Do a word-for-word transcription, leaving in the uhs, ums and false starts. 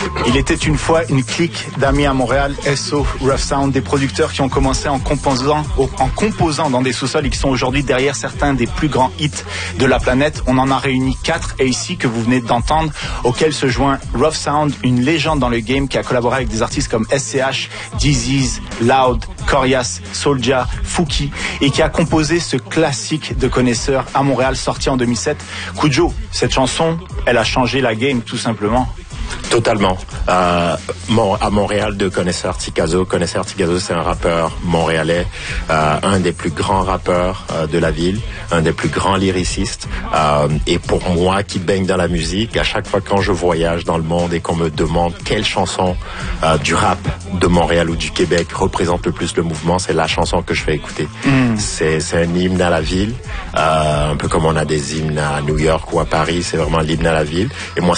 Il était une fois une clique d'amis à Montréal, S O, Rough Sound, des producteurs qui ont commencé en composant, en composant dans des sous-sols et qui sont aujourd'hui derrière certains des plus grands hits de la planète. On en a réuni quatre et ici que vous venez d'entendre, auquel se joint Rough Sound, une légende dans le game qui a collaboré avec des artistes comme S C H, Disease, Loud, Corias, Soulja, Fouki et qui a composé ce classique de connaisseurs à Montréal sorti en deux mille sept. Kudjo, cette chanson, elle a changé la game tout simplement. Totalement. Euh, mon, à Montréal, de Connaisseur Tikazo. Connaisseur Tikazo, c'est un rappeur montréalais, euh, un des plus grands rappeurs euh, de la ville, un des plus grands lyricistes. Euh, et pour moi, qui baigne dans la musique, à chaque fois quand je voyage dans le monde et qu'on me demande quelle chanson euh, du rap de Montréal ou du Québec représente le plus le mouvement, c'est la chanson que je fais écouter. Mm. C'est, c'est un hymne à la ville, euh, un peu comme on a des hymnes à New York ou à Paris. C'est vraiment l'hymne à la ville. Et moi,